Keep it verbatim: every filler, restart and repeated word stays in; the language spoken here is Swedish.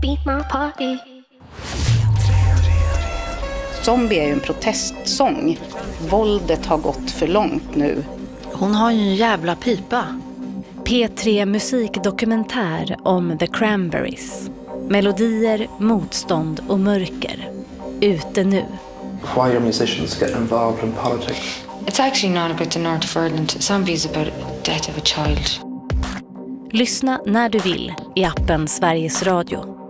Be my party. Zombie är ju en protestsång. Våldet har gått för långt nu. Hon har ju en jävla pipa. P tre musikdokumentär om The Cranberries. Melodier, motstånd och mörker. Ute nu. Why do musicians get involved in politics? It's actually not about the north of Ireland. Zombies about the death of a child. Lyssna när du vill i appen Sveriges Radio.